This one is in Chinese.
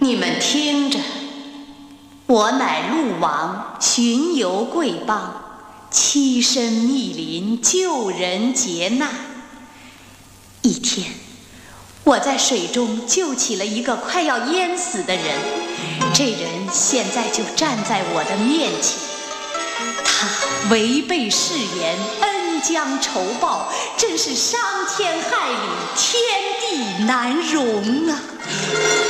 你们听着，我乃陆王，巡游贵邦，栖身密林，救人劫难。一天，我在水中救起了一个快要淹死的人，这人现在就站在我的面前。他违背誓言，恩将仇报，真是伤天害理，天地难容啊！